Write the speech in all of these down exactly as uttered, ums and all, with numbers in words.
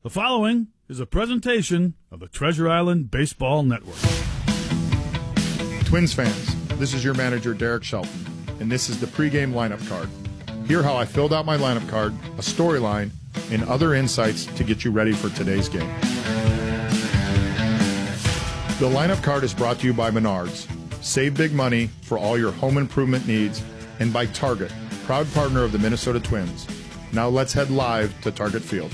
The following is a presentation of the Treasure Island Baseball Network. Twins fans, this is your manager, Derek Shelton, and this is the pregame lineup card. Hear how I filled out my lineup card, a storyline, and other insights to get you ready for today's game. The lineup card is brought to you by Menards. Save big money for all your home improvement needs, and by Target, proud partner of the Minnesota Twins. Now let's head live to Target Field.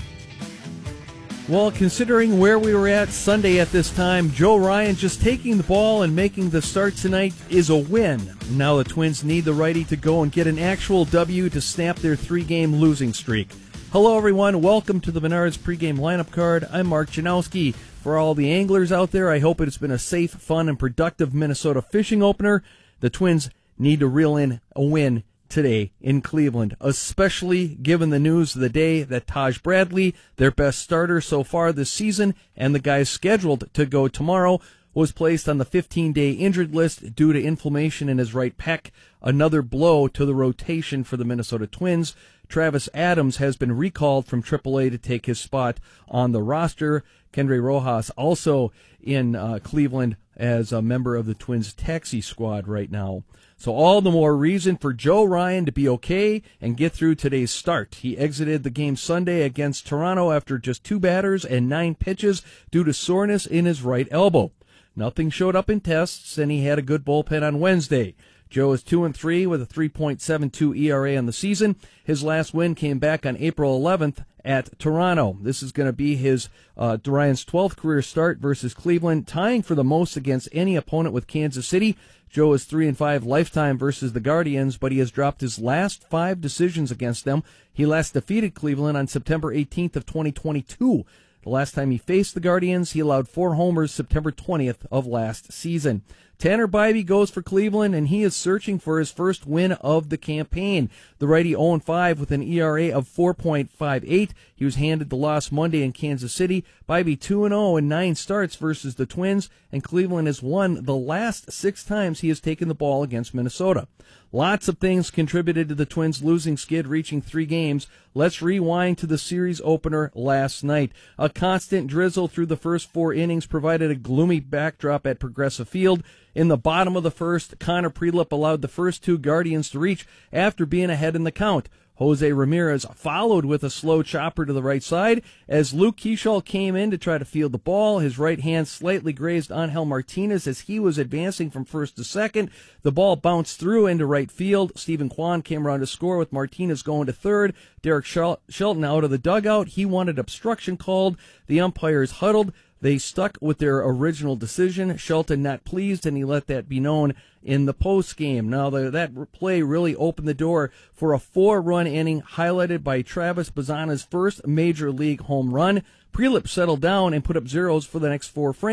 Well, considering where we were at Sunday at this time, Joe Ryan just taking the ball and making the start tonight is a win. Now the Twins need the righty to go and get an actual W to snap their three-game losing streak. Hello, everyone. Welcome to the Menards pregame lineup card. I'm Mark Janowski. For all the anglers out there, I hope it has been a safe, fun, and productive Minnesota fishing opener. The Twins need to reel in a win today in Cleveland, especially given the news of the day that Taj Bradley, their best starter so far this season, and the guy scheduled to go tomorrow, was placed on the fifteen-day injured list due to inflammation in his right pec, another blow to the rotation for the Minnesota Twins. Travis Adams has been recalled from triple A to take his spot on the roster. Kendry Rojas also in uh, Cleveland as a member of the Twins taxi squad right now. So all the more reason for Joe Ryan to be okay and get through today's start. He exited the game Sunday against Toronto after just two batters and nine pitches due to soreness in his right elbow. Nothing showed up in tests, and he had a good bullpen on Wednesday. Joe is two and three with a three point seven two E R A on the season. His last win came back on April eleventh at Toronto. This is going to be his uh, Ryan's twelfth career start versus Cleveland, tying for the most against any opponent with Kansas City. Joe is three and five lifetime versus the Guardians, but he has dropped his last five decisions against them. He last defeated Cleveland on September eighteenth of twenty twenty-two. The last time he faced the Guardians, he allowed four homers September twentieth of last season. Tanner Bibee goes for Cleveland, and he is searching for his first win of the campaign. The righty oh and five with an E R A of four point five eight. He was handed the loss Monday in Kansas City. Bibee two and oh in nine starts versus the Twins, and Cleveland has won the last six times he has taken the ball against Minnesota. Lots of things contributed to the Twins' losing skid, reaching three games. Let's rewind to the series opener last night. A constant drizzle through the first four innings provided a gloomy backdrop at Progressive Field. In the bottom of the first, Connor Prielipp allowed the first two Guardians to reach after being ahead in the count. Jose Ramirez followed with a slow chopper to the right side. As Luke Keeschall came in to try to field the ball, his right hand slightly grazed Angel Martinez as he was advancing from first to second. The ball bounced through into right field. Stephen Kwan came around to score with Martinez going to third. Derek Shelton out of the dugout. He wanted obstruction called. The umpires huddled. They stuck with their original decision. Shelton not pleased, and he let that be known in the postgame. Now, the, that play really opened the door for a four-run inning highlighted by Travis Bazzana's first major league home run. Prielipp settled down and put up zeros for the next four frames.